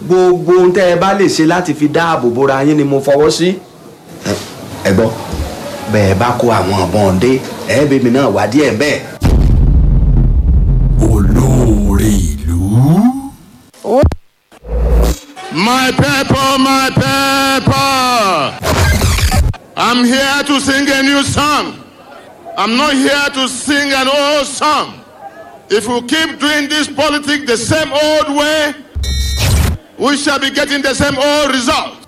gbogbo ohun tẹ́ ẹ bá lè ṣe láti fi dáàbò bora yín ni mo fọwọ́ sí. ẹ gbọ́ bẹ́ẹ̀ bá kó àwọn ọ̀bọ̀n dé ẹ bèmí náà wá díẹ̀ bẹ́ẹ̀. olóore ìlú. My people, my people. I'm here to sing a new song. I'm not here to sing an old song. If we keep doing this politics the same old way, we shall be getting the same old result.